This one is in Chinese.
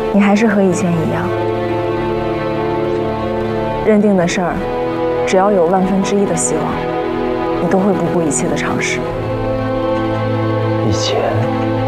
你还是和以前一样，认定的事儿，只要有1/1000的希望，你都会不顾一切的尝试。 以前